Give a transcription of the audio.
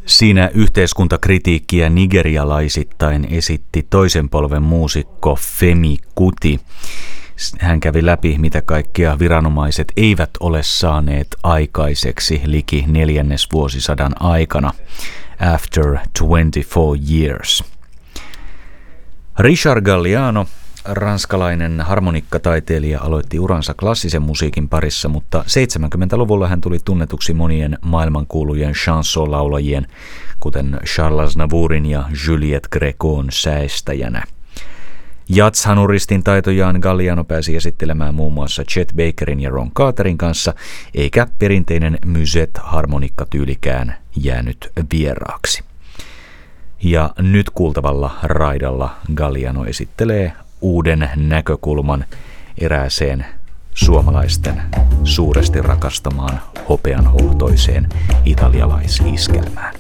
Siinä yhteiskuntakritiikkiä nigerialaisittain esitti toisen polven muusikko Femi Kuti. Hän kävi läpi, mitä kaikkea viranomaiset eivät ole saaneet aikaiseksi liki neljännesvuosisadan aikana. After 24 years. Richard Galliano, ranskalainen harmonikkataiteilija, aloitti uransa klassisen musiikin parissa, mutta 70-luvulla hän tuli tunnetuksi monien maailmankuulujen chanson-laulajien, kuten Charles Aznavourin ja Juliette Grécon säestäjänä. Jazz-hanuristin taitojaan Galliano pääsi esittelemään muun muassa Chet Bakerin ja Ron Carterin kanssa, eikä perinteinen musette-harmonikkatyylikään jäänyt vieraaksi. Ja nyt kuultavalla raidalla Galliano esittelee uuden näkökulman erääseen suomalaisten suuresti rakastamaan hopeanhohtoiseen italialaisiskelmään.